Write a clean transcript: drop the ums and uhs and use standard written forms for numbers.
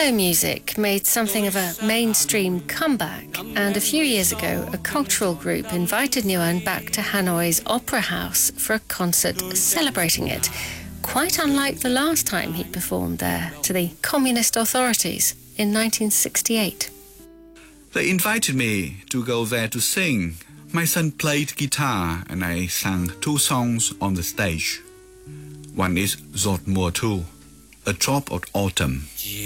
Cello music made something of a mainstream comeback, and a few years ago a cultural group invited Nguyen back to Hanoi's Opera House for a concert celebrating it, quite unlike the last time he performed there to the communist authorities in 1968. They invited me to go there to sing. My son played guitar and I sang 2 songs on the stage. One is Giọt mùa thu, A Drop of Autumn.